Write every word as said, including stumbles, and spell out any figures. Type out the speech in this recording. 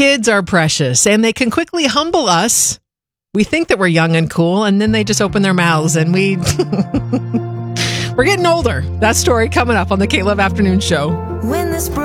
Kids are precious, and they can quickly humble us. We think that we're young and cool, and then they just open their mouths, and we... we're getting older. That story coming up on the K-Love Afternoon Show. When this